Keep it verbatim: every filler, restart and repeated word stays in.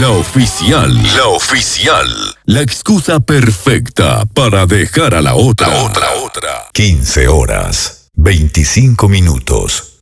La oficial. La oficial. La excusa perfecta para dejar a la otra. La otra, otra. quince horas, veinticinco minutos.